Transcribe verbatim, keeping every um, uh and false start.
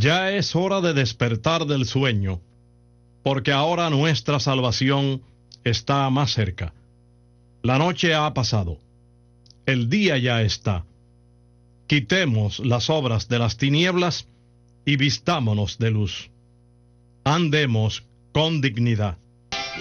Ya es hora de despertar del sueño, porque ahora nuestra salvación está más cerca. La noche ha pasado, el día ya está. Quitemos las obras de las tinieblas y vistámonos de luz. Andemos con dignidad.